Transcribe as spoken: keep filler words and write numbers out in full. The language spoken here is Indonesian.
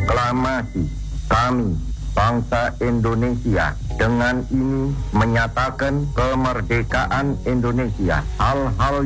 Proklamasi kami, bangsa Indonesia, dengan ini menyatakan kemerdekaan Indonesia. Hal-hal